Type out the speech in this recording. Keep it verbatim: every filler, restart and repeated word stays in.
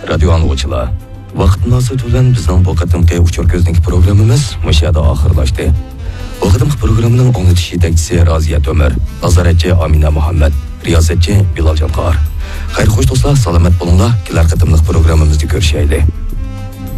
radio anlıqçılar. Vaqt münasibati bilan bizning bu qatimki uchur ko'zning programmamiz mushada oxirlashdi. Bu qatimki programmaning anglatish yetakchisi Raziyat Ömer, nazoratchi Amina Muhammad, riyosatchi Bilal Janqar. Xayr xo'sh do'stlar, salomat bo'linglar. Kelar qatimliq programmamizda ko'rishaylik.